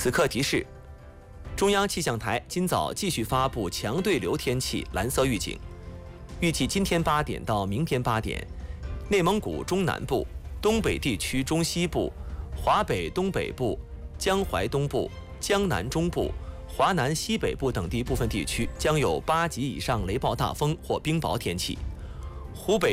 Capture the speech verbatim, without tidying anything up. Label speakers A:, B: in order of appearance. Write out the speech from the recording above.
A: 此刻提示：中央气象台今早继续发布强对流天气蓝色预警，预计今天八点到明天八点，内蒙古中南部、东北地区中西部、华北东北部、江淮东部、江南中部、华南西北部等地部分地区将有八级以上雷暴大风或冰雹天气。湖北